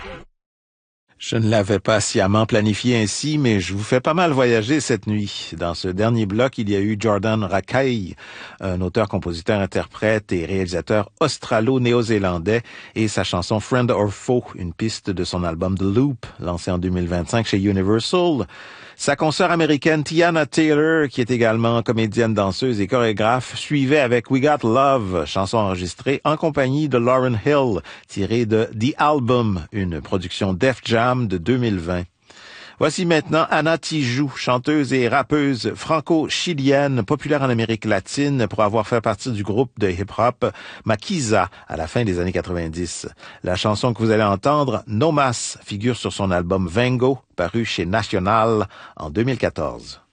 Je ne l'avais pas sciemment planifié ainsi, mais je vous fais pas mal voyager cette nuit. Dans ce dernier bloc, il y a eu Jordan Rakei, un auteur, compositeur, interprète et réalisateur australo-néo-zélandais, et sa chanson Friend or Foe, une piste de son album The Loop, lancé en 2025 chez Universal. Sa consoeur américaine Tiana Taylor, qui est également comédienne, danseuse et chorégraphe, suivait avec We Got Love, chanson enregistrée en compagnie de Lauryn Hill, tirée de The Album, une production Def Jam de 2020. Voici maintenant Anna Tijoux, chanteuse et rappeuse franco-chilienne, populaire en Amérique latine pour avoir fait partie du groupe de hip-hop Maquisa à la fin des années 90. La chanson que vous allez entendre, No Mas, figure sur son album Vengo, paru chez National en 2014.